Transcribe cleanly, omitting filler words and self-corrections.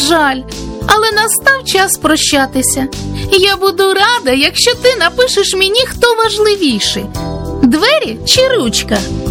жаль, але настав час прощатися. Я буду рада, якщо ти напишеш мені, хто важливіший – двері чи ручка.